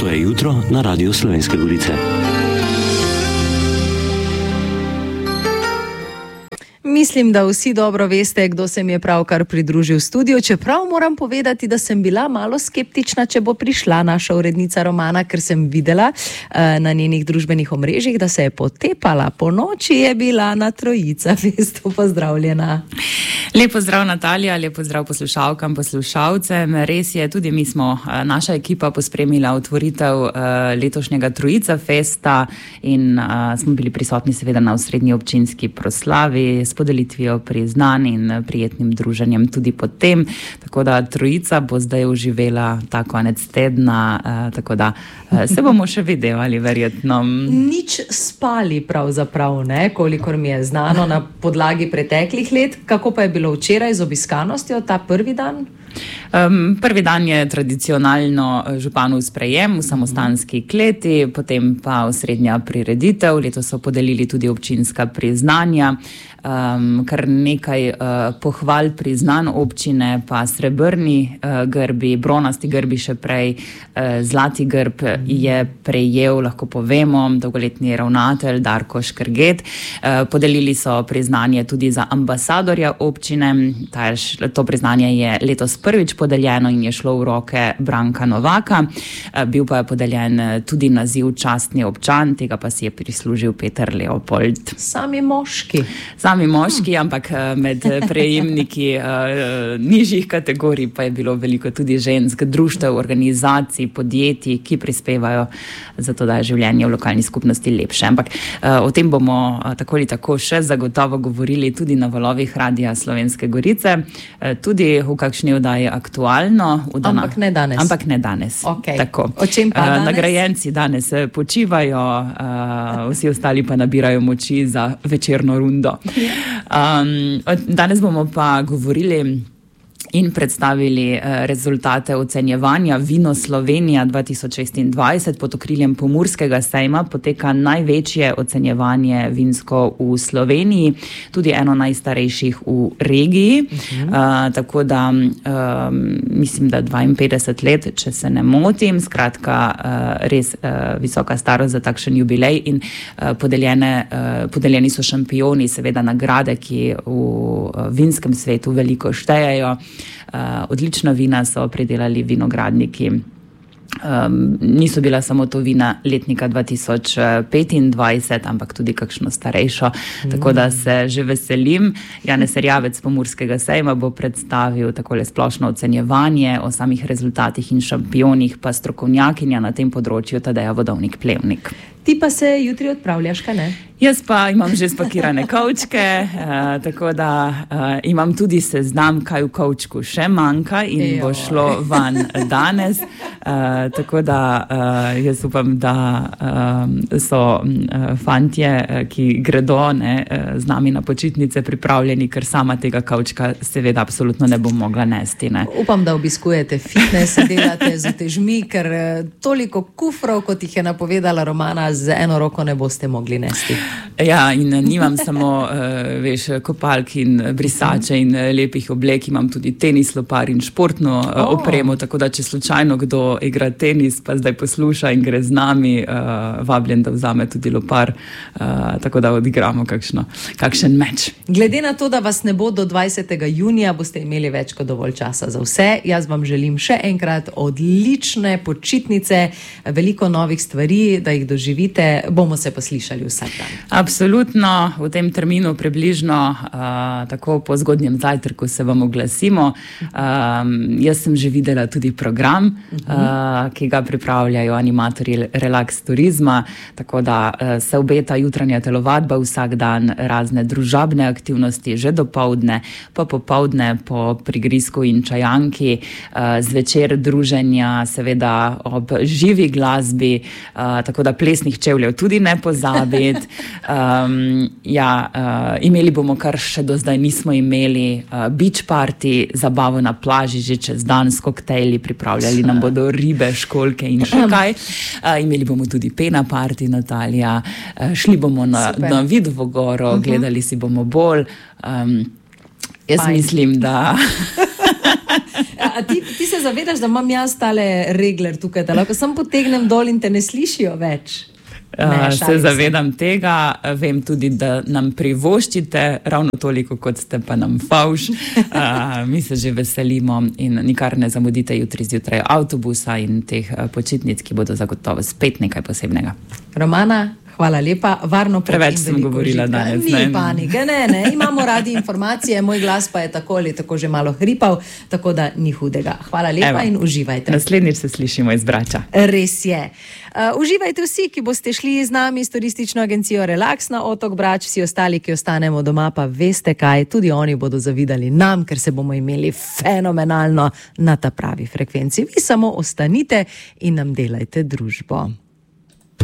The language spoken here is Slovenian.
To je jutro na Radiu Slovenske Gorice. Mislim, da vsi dobro veste, kdo se mi je pravkar pridružil v studiu, čeprav moram povedati, da sem bila malo skeptična, če bo prišla naša urednica Romana, ker sem videla na njenih družbenih omrežjih, da se je potepala. Po noči je bila na Trojica festu. Pozdravljena. Lep pozdrav, Natalija, lep pozdrav poslušalkam, poslušalcem. Res je, tudi mi smo, naša ekipa, pospremila otvoritev letošnjega Trojica festa in smo bili prisotni seveda na osrednji občinski proslavi s podelitvijo priznanj in prijetnim druženjem tudi potem. Tako da Trojica bo zdaj uživela ta konec tedna, tako da se bomo še videli, verjetno. Nič spali pravzaprav, ne, kolikor mi je znano na podlagi preteklih let. Kako pa je bilo včeraj z obiskanostjo, ta prvi dan? Prvi dan je tradicionalno županov sprejem v samostanski kleti, potem pa osrednja prireditev. Letos so podelili tudi občinska priznanja, kar nekaj pohval priznanj občine, pa srebrni grbi, bronasti grbi še prej, zlati grb je prejel, lahko povemo, dolgoletni ravnatelj Darko Škrget. Podelili so priznanje tudi za ambasadorja občine. To priznanje je letos prvič podeljeno in je šlo v roke Branka Novaka. Bil pa je podeljen tudi naziv častni občan, tega pa si je prislužil Peter Leopold. Sami moški, ampak med prejemniki nižjih kategorij pa je bilo veliko tudi žensk, društev, organizacij, podjetij, ki prispevajo za to, da je življenje v lokalni skupnosti lepše. Ampak o tem bomo tako ali tako še zagotovo govorili tudi na valovih Radia Slovenske Gorice, tudi v kakšni oddaji Aktualno. Ampak ne danes. Okay. Tako. O čem pa danes? Nagrajenci danes počivajo, vsi ostali pa nabirajo moči za večerno rundo. Danes bomo pa govorili in predstavili rezultate ocenjevanja Vino Slovenija 2026. Pod okriljem Pomurskega sejma poteka največje ocenjevanje vinsko v Sloveniji, tudi eno najstarejših v regiji. Tako da mislim, da 52 let, če se ne motim, skratka res visoka starost za takšen jubilej in podeljeni so šampioni, seveda nagrade, ki v vinskem svetu veliko štejejo. Odlična vina so pridelali vinogradniki. Niso bila samo to vina letnika 2025, ampak tudi kakšno starejšo. Tako da se že veselim. Janez Erjavec Pomurskega sejma bo predstavil takole splošno ocenjevanje, o samih rezultatih in šampionih pa strokovnjakinja na tem področju Tadeja Vodovnik Plevnik. Ti pa se jutri odpravljaš, kaj ne? Jaz pa imam že spakirane kovčke, tako da imam tudi seznam, kaj v kovčku še manjka in bo šlo van danes. Tako da jaz upam, da so fantje, ki gredo z nami na počitnice, pripravljeni, ker sama tega kovčka seveda absolutno ne bom mogla nesti. Ne. Upam, da obiskujete fitness, delate z utežmi, ker toliko kufrov, kot jih je napovedala Romana, z eno roko ne boste mogli nesti. Ja, in nimam samo, kopalk in brisače in lepih oblek, imam tudi tenis, lopar in športno opremo, tako da če slučajno kdo igra tenis, pa zdaj posluša in gre z nami, vabljen, da vzame tudi lopar, tako da odigramo kakšen meč. Glede na to, da vas ne bo do 20. junija, boste imeli več kot dovolj časa za vse. Jaz vam želim še enkrat odlične počitnice, veliko novih stvari, da jih doživite. Bomo se poslišali vsak dan. Absolutno, v tem terminu približno tako po zgodnjem zajtrku se vam oglasimo. Jaz sem že videla tudi program, ki ga pripravljajo animatorji Relax Turizma, tako da se obeta jutranja telovadba vsak dan, razne družabne aktivnosti že dopoldne, pa popoldne po prigrizku in čajanki, zvečer druženja, seveda ob živi glasbi, tako da plesnih čevljev tudi ne pozabiti. Imeli bomo, kar še do zdaj nismo imeli, beach party, zabavo na plaži že čez dan s koktejli, pripravljali nam bodo ribe, školjke in še kaj. Imeli bomo tudi pena party, Natalija, šli bomo na Vidovo goro, gledali si bomo bolj. Jaz mislim, da... A ti se zavedaš, da imam jaz tale regler tukaj, da lahko sam potegnem dol in te ne slišijo več? Se zavedam tega, vem tudi, da nam privoščite ravno toliko, kot ste pa nam favš. Mi se že veselimo in nikar ne zamudite jutri zjutraj avtobusa in teh počitnic, ki bodo zagotovo spet nekaj posebnega. Romana, hvala lepa, varno pot. Preveč sem govorila danes. Ni panike, ne, imamo radi informacije, moj glas pa je tako ali tako že malo hripav, tako da ni hudega. Hvala lepa in uživajte. Naslednjič se slišimo iz Brača. Res je. Uživajte vsi, ki boste šli z nami s turistično agencijo Relax na otok Brač, vsi ostali, ki ostanemo doma, pa veste kaj, tudi oni bodo zavidali nam, ker se bomo imeli fenomenalno na ta pravi frekvenci. Vi samo ostanite in nam delajte družbo.